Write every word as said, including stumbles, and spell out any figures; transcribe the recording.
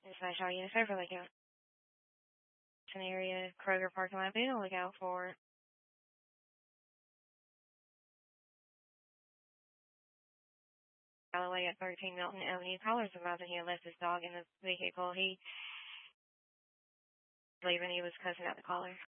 Smash all units over, look out. It's an area, Kroger parking lot, be on the lookout for Galloway at thirteen Milton Avenue. Callers advising he had left his dog in the vehicle. He leaving, he was cussing out the caller.